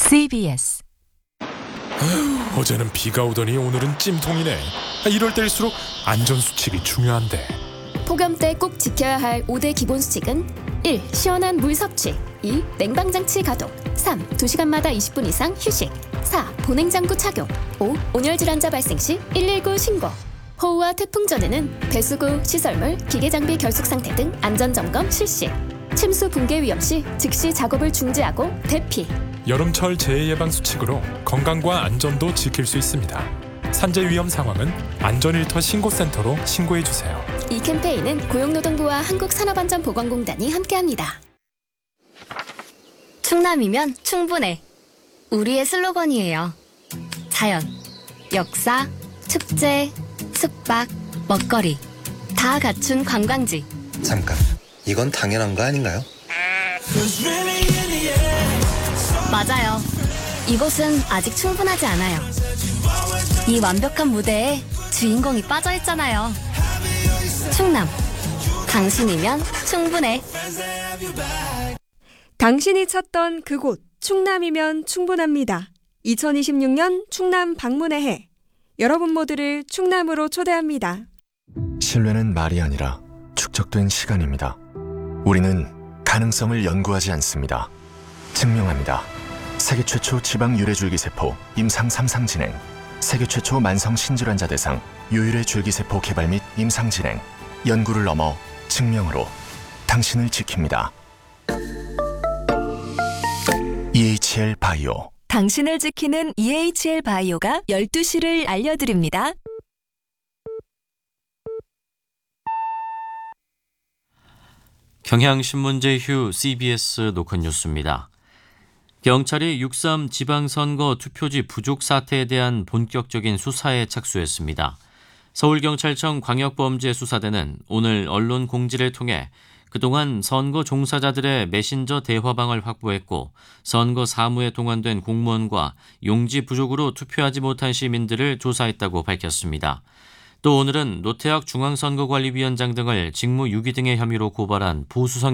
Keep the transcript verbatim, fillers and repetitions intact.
씨비에스. 어제는 비가 오더니 오늘은 찜통이네. 이럴 때일수록 안전수칙이 중요한데. 폭염 때 꼭 지켜야 할 오 대 기본 수칙은 일. 시원한 물 섭취, 이. 냉방장치 가동, 삼. 두 시간마다 이십 분 이상 휴식, 사. 보냉장구 착용, 오. 온열질환자 발생 시 일일구 신고. 호우와 태풍 전에는 배수구, 시설물, 기계장비 결속 상태 등 안전점검 실시. 침수 붕괴 위험 시 즉시 작업을 중지하고 대피. 여름철 재해 예방 수칙으로 건강과 안전도 지킬 수 있습니다. 산재 위험 상황은 안전일터 신고센터로 신고해 주세요. 이 캠페인은 고용노동부와 한국산업안전보건공단이 함께합니다. 충남이면 충분해. 우리의 슬로건이에요. 자연, 역사, 축제, 숙박, 먹거리 다 갖춘 관광지. 잠깐, 이건 당연한 거 아닌가요? 맞아요. 이곳은 아직 충분하지 않아요. 이 완벽한 무대에 주인공이 빠져있잖아요. 충남, 당신이면 충분해. 당신이 찾던 그곳 충남이면 충분합니다. 이천이십육 년 충남 방문의 해. 여러분 모두를 충남으로 초대합니다. 신뢰는 말이 아니라 축적된 시간입니다. 우리는 가능성을 연구하지 않습니다. 증명합니다. 세계 최초 지방 유래줄기세포 임상 삼 상 진행, 세계 최초 만성 신질환자 대상 유일의 줄기세포 개발 및 임상 진행, 연구를 넘어 증명으로 당신을 지킵니다. 이에이치엘 바이오. 당신을 지키는 이에이치엘 바이오가 열두 시를 알려드립니다. 경향신문제 휴 씨비에스 노컷 뉴스입니다. 경찰이 육삼 지방선거 투표지 부족 사태에 대한 본격적인 수사에 착수했습니다. 서울경찰청 광역범죄수사대는 오늘 언론 공지를 통해 그동안 선거 종사자들의 메신저 대화방을 확보했고 선거 사무에 동원된 공무원과 용지 부족으로 투표하지 못한 시민들을 조사했다고 밝혔습니다. 또 오늘은 노태학 중앙선거관리위원장 등을 직무유기 등의 혐의로 고발한 보수성